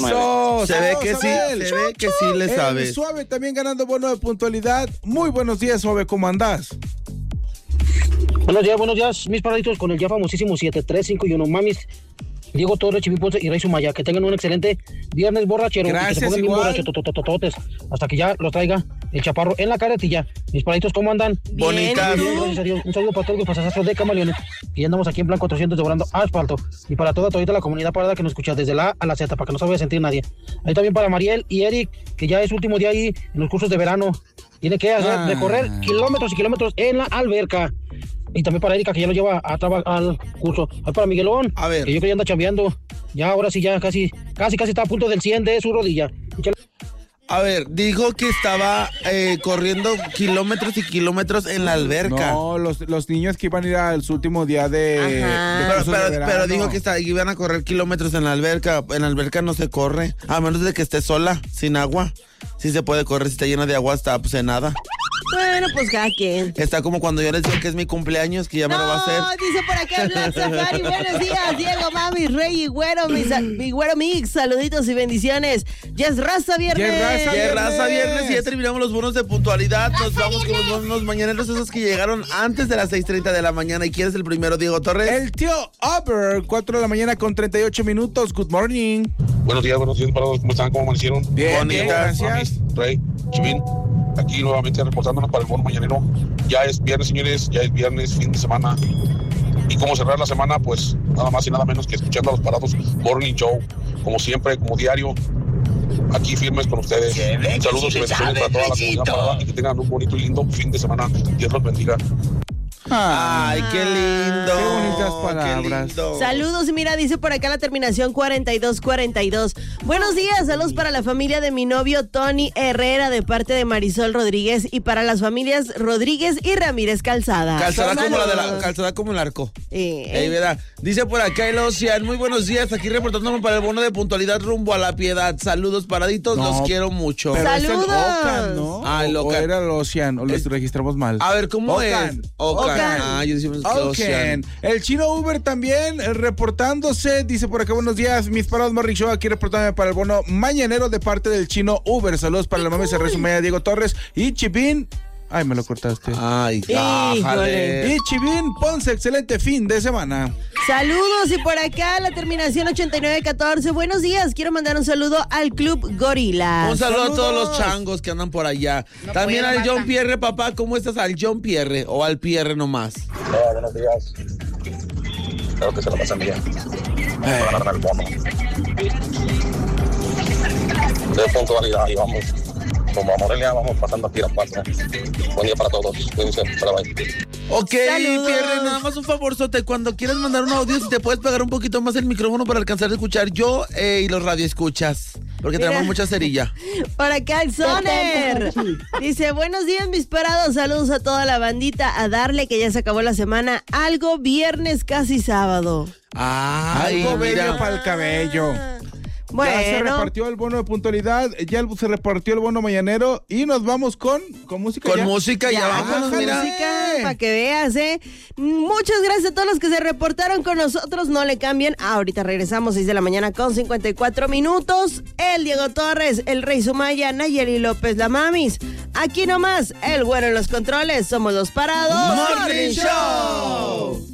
Se ve que sí le sabes. Suave también ganando bono de puntualidad. Muy buenos días, Suave, ¿cómo andás? Buenos días, mis paraditos, con el ya famosísimo 7-3-5-1. Mamis, Diego Torres, Chiví Ponce y Rey Sumaya. Que tengan un excelente viernes borrachero. Gracias, y que se pongan bien igual. borrachototototes hasta que ya los traiga el chaparro en la carretilla. Mis paraditos, ¿cómo andan? Bonitas. Bien, gracias a Dios. Un saludo para todos los pasajazos de Camaleones. Y andamos aquí en Plan 400 devorando asfalto. Y para toda la comunidad parada que nos escucha desde la A a la Z, para que no se vaya a sentir nadie. Ahí también para Mariel y Eric, que ya es su último día ahí en los cursos de verano. Tiene que recorrer kilómetros y kilómetros en la alberca. Y también para Erika, que ya lo lleva al curso. Ahí para Miguelón, a ver, que yo creo que ya anda chambeando. Ya, ahora sí, ya casi está a punto del 100 de su rodilla. A ver, dijo que estaba corriendo kilómetros y kilómetros en la alberca. No, los niños que iban a ir al su último día de pero dijo que iban a correr kilómetros en la alberca. En la alberca no se corre, a menos de que esté sola, sin agua. Sí se puede correr, si está llena de agua, está pues en nada. Bueno, pues cada quien. Está como cuando yo les digo que es mi cumpleaños, que ya me lo va a hacer. No, dice por acá Black Safari. Buenos días, Diego, Mami, Rey y Güero, mi Güero Mix. Saluditos y bendiciones. Ya es raza viernes. Ya raza viernes y ya terminamos los bonos de puntualidad. Nos vamos con los bonos mañaneros, esos que llegaron antes de las 6:30 de la mañana. ¿Y quién es el primero, Diego Torres? El tío Aber, 4 de la mañana con 38 minutos. Good morning. Buenos días para todos. ¿Cómo están? ¿Cómo amanecieron? Bien, gracias. Rey, Chivín, aquí nuevamente reportándonos para el bono mañanero. Ya es viernes, señores, ya es viernes, fin de semana. Y cómo cerrar la semana, pues nada más y nada menos que escuchando a los parados Morning Show, como siempre, como diario, aquí firmes con ustedes. Saludos y bendiciones para toda la comunidad parada y que tengan un bonito y lindo fin de semana. Dios los bendiga. Ay, qué lindo. Qué bonitas palabras. Lindo. Saludos, y mira, dice por acá la terminación 4242. Buenos días, saludos para la familia de mi novio Tony Herrera de parte de Marisol Rodríguez y para las familias Rodríguez y Ramírez Calzada. Calzada como el arco. Verá. Dice por acá el Ocean, muy buenos días, aquí reportándome para el bono de puntualidad rumbo a La Piedad. Saludos paraditos, los quiero mucho. Pero ¡Saludos! es el Ocan, ¿no? El Ocan. O era el Ocean, o los registramos mal. A ver, ¿cómo Ocan. es? Ocan. Yo decimos Ocean. El chino Uber también reportándose, dice por acá, buenos días, mis parados Morning Show, aquí reportándome para el bono mañanero de parte del chino Uber. Saludos para la mami se resume a Diego Torres y Chipín. Ay, me lo cortaste. Ay, Híjole. Y Chivín Ponce, excelente fin de semana. Saludos, y por acá la terminación 8914. Buenos días, quiero mandar un saludo al Club Gorila. Un saludo a todos los changos que andan por allá. No también puedo, al John mata. Pierre, papá, ¿cómo estás? Al John Pierre o al Pierre nomás. Hola, buenos días. Espero que se lo pasen bien. Para ganar el bono. De puntualidad y vamos. Como a Morelia vamos pasando aquí a las 4. Buen día para todos. Cuídense. Bye. Ok, Saludos. Pierre, nada más un favorzote. Cuando quieras mandar un audio, si te puedes pegar un poquito más el micrófono para alcanzar a escuchar yo y los radioescuchas. Porque tenemos mucha cerilla. Por acá el Soner dice, buenos días mis parados, saludos a toda la bandita, a darle que ya se acabó la semana, algo viernes casi sábado. Ay, Algo bello mira. para el cabello. Bueno, Ya se repartió el bono de puntualidad, ya se repartió el bono mañanero y nos vamos con música. Con ya. música, ya vámonos, mira. para que veas, Muchas gracias a todos los que se reportaron con nosotros, no le cambien. Ahorita regresamos 6 de la mañana con 54 minutos. El Diego Torres, el Rey Sumaya, Nayeli López, la Mamis. Aquí nomás, el Güero en los controles, somos los parados. Morning Show.